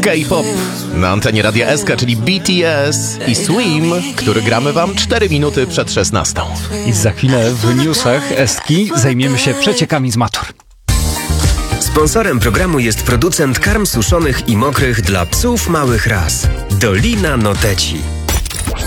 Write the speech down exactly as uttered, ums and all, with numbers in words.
K-pop na antenie Radia S K, czyli B T S i Swim, który gramy wam cztery minuty przed szesnastą. I za chwilę w newsach Eski zajmiemy się przeciekami z matur. Sponsorem programu jest producent karm suszonych i mokrych dla psów małych ras. Dolina Noteci.